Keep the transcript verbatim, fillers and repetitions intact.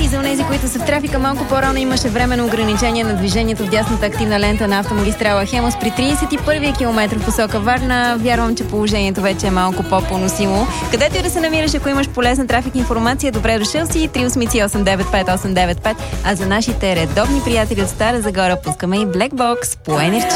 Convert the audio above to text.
И за онези, които са в трафика, малко по-рано имаше временно ограничение на движението в дясната активна лента на автомагистрала Хемус при тридесет и първия километр в посока Варна. Вярвам, че положението вече е малко по-поносимо. Където и да се намираш, ако имаш полезна трафик информация, добре дошъл си. три осем осем девет пет осем девет пет. А за нашите редовни приятели от Стара Загора пускаме и Black Box по Енерджи.